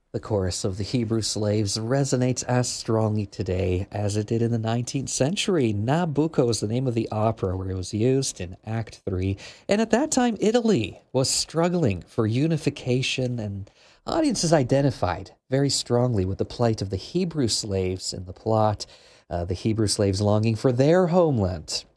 The chorus of the Hebrew slaves resonates as strongly today as it did in the 19th century. Nabucco is the name of the opera where it was used in Act 3. And at that time, Italy was struggling for unification, and audiences identified very strongly with the plight of the Hebrew slaves in the plot, the Hebrew slaves longing for their homeland.